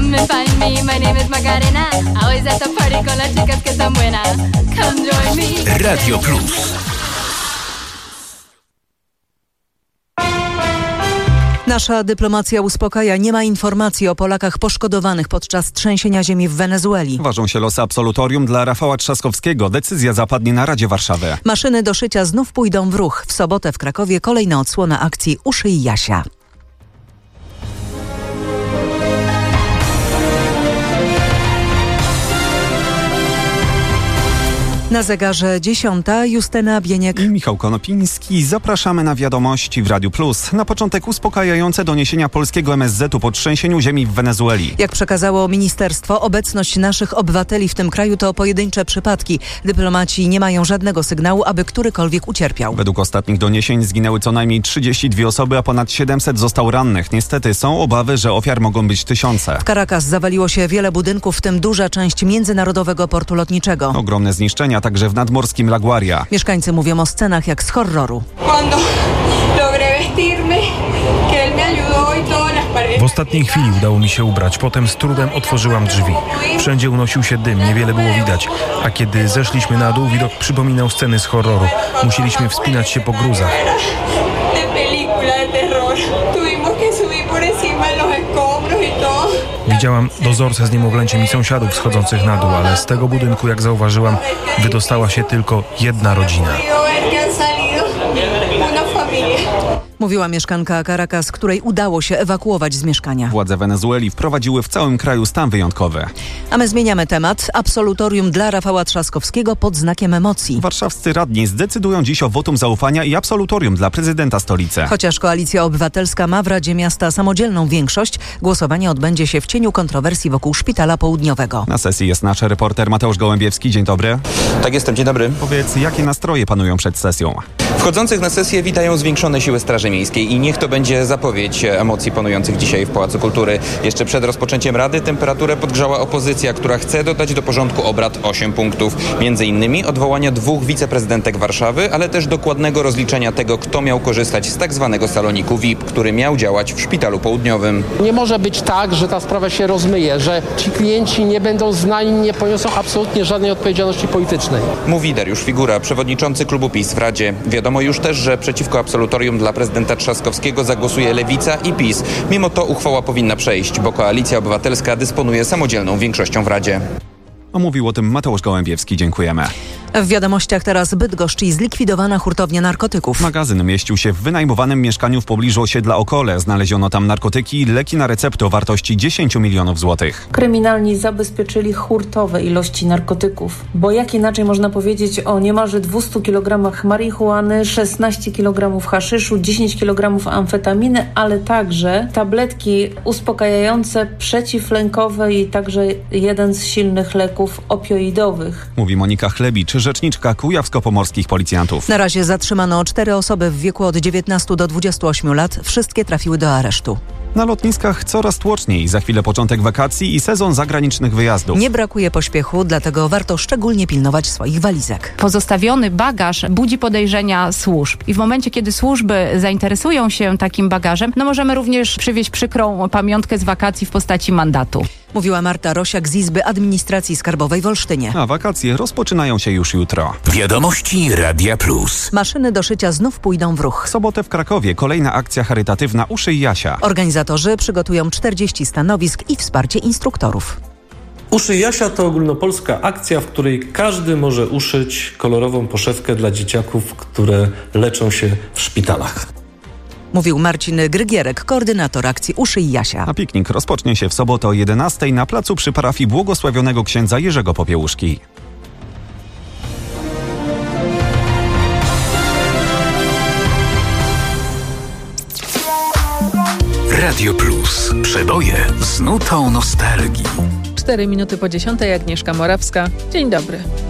Come find me, my name is Macarena. Always at the party con las chicas que están buenas. Come join me. Radio Plus. Nasza dyplomacja uspokaja, nie ma informacji o Polakach poszkodowanych podczas trzęsienia ziemi w Wenezueli. Ważą się losy absolutorium dla Rafała Trzaskowskiego. Decyzja zapadnie na Radzie Warszawy. Maszyny do szycia znów pójdą w ruch. W sobotę w Krakowie kolejna odsłona akcji Uszyj Jasia. Na zegarze 10. Justyna Bieniek i Michał Konopiński. Zapraszamy na wiadomości w Radiu Plus. Na początek uspokajające doniesienia polskiego MSZ-u po trzęsieniu ziemi w Wenezueli. Jak przekazało ministerstwo, obecność naszych obywateli w tym kraju to pojedyncze przypadki. Dyplomaci nie mają żadnego sygnału, aby którykolwiek ucierpiał. Według ostatnich doniesień zginęły co najmniej 32 osoby, a ponad 700 zostało rannych. Niestety są obawy, że ofiar mogą być tysiące. W Caracas zawaliło się wiele budynków, w tym duża część międzynarodowego portu lotniczego. Ogromne zniszczenia także w nadmorskim La Guaria. Mieszkańcy mówią o scenach jak z horroru. W ostatniej chwili udało mi się ubrać, potem z trudem otworzyłam drzwi. Wszędzie unosił się dym, niewiele było widać, a kiedy zeszliśmy na dół, widok przypominał sceny z horroru. Musieliśmy wspinać się po gruzach. Widziałam dozorcę z niemowlęciem i sąsiadów schodzących na dół, ale z tego budynku, jak zauważyłam, wydostała się tylko jedna rodzina. Mówiła mieszkanka Caracas, której udało się ewakuować z mieszkania. Władze Wenezueli wprowadziły w całym kraju stan wyjątkowy. A my zmieniamy temat. Absolutorium dla Rafała Trzaskowskiego pod znakiem emocji. Warszawscy radni zdecydują dziś o wotum zaufania i absolutorium dla prezydenta stolicy. Chociaż Koalicja Obywatelska ma w Radzie Miasta samodzielną większość, głosowanie odbędzie się w cieniu kontrowersji wokół Szpitala Południowego. Na sesji jest nasz reporter Mateusz Gołębiewski. Dzień dobry. Tak jestem, dzień dobry. Powiedz, jakie nastroje panują przed sesją? Wchodzących na sesję witają zwiększone siły Straży Miejskiej i niech to będzie zapowiedź emocji panujących dzisiaj w Pałacu Kultury. Jeszcze przed rozpoczęciem Rady temperaturę podgrzała opozycja, która chce dodać do porządku obrad 8 punktów. Między innymi odwołania 2 wiceprezydentek Warszawy, ale też dokładnego rozliczenia tego, kto miał korzystać z tak zwanego saloniku VIP, który miał działać w Szpitalu Południowym. Nie może być tak, że ta sprawa się rozmyje, że ci klienci nie będą znani, nie poniosą absolutnie żadnej odpowiedzialności politycznej. Mówi Dariusz Figura, przewodniczący klubu PiS w Radzie. Wiadomo już też, że przeciwko absolutorium dla prezydenta Trzaskowskiego zagłosuje Lewica i PiS. Mimo to uchwała powinna przejść, bo Koalicja Obywatelska dysponuje samodzielną większością w Radzie. Mówił o tym Mateusz Gołębiewski. Dziękujemy. W wiadomościach teraz Bydgoszcz i zlikwidowana hurtownia narkotyków. Magazyn mieścił się w wynajmowanym mieszkaniu w pobliżu osiedla Okole. Znaleziono tam narkotyki i leki na receptę o wartości 10 milionów złotych. Kryminalni zabezpieczyli hurtowe ilości narkotyków, bo jak inaczej można powiedzieć o niemalże 200 kg marihuany, 16 kg haszyszu, 10 kg amfetaminy, ale także tabletki uspokajające, przeciwlękowe i także jeden z silnych leków opioidowych. Mówi Monika Chlebicz, rzeczniczka kujawsko-pomorskich policjantów. Na razie zatrzymano 4 osoby w wieku od 19 do 28 lat. Wszystkie trafiły do aresztu. Na lotniskach coraz tłoczniej. Za chwilę początek wakacji i sezon zagranicznych wyjazdów. Nie brakuje pośpiechu, dlatego warto szczególnie pilnować swoich walizek. Pozostawiony bagaż budzi podejrzenia służb. I w momencie, kiedy służby zainteresują się takim bagażem, możemy również przywieźć przykrą pamiątkę z wakacji w postaci mandatu. Mówiła Marta Rosiak z Izby Administracji Skarbowej w Olsztynie. A wakacje rozpoczynają się już jutro. Wiadomości Radia Plus. Maszyny do szycia znów pójdą w ruch. W sobotę w Krakowie kolejna akcja charytatywna Uszyj Jasia. Organizatorzy przygotują 40 stanowisk i wsparcie instruktorów. Uszyj Jasia to ogólnopolska akcja, w której każdy może uszyć kolorową poszewkę dla dzieciaków, które leczą się w szpitalach. Mówił Marcin Grygierek, koordynator akcji Uszyj Jasia. A piknik rozpocznie się w sobotę o 11:00 na placu przy parafii błogosławionego księdza Jerzego Popiełuszki. Radio Plus. Przeboje z nutą nostalgii. 4 minuty po 10:00, Agnieszka Morawska. Dzień dobry.